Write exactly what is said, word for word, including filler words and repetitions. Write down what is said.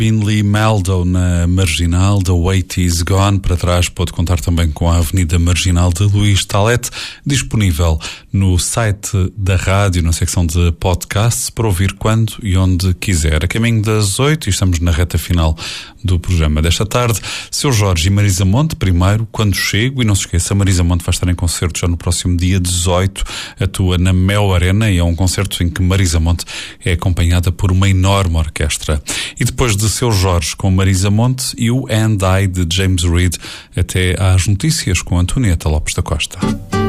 Binley Meldo na Marginal, The Wait Is Gone. Para trás pode contar também com a Avenida Marginal de Luís Talete, disponível no site da rádio, na secção de podcasts, para ouvir quando e onde quiser. A caminho das oito, e estamos na reta final do programa desta tarde, Seu Jorge e Marisa Monte, primeiro, Quando Chego, e não se esqueça, Marisa Monte vai estar em concerto já no próximo dia dezoito, atua na Mel Arena, e é um concerto em que Marisa Monte é acompanhada por uma enorme orquestra. E depois de Seu Jorge com Marisa Monte e o And I de James Reid, até às notícias com Antonieta Lopes da Costa.